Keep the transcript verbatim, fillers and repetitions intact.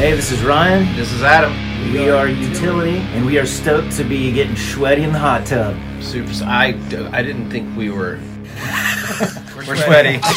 Hey, this is Ryan. This is Adam. We are Utility, and we are stoked to be getting sweaty in the hot tub. Super. I, I didn't think we were. We're sweaty.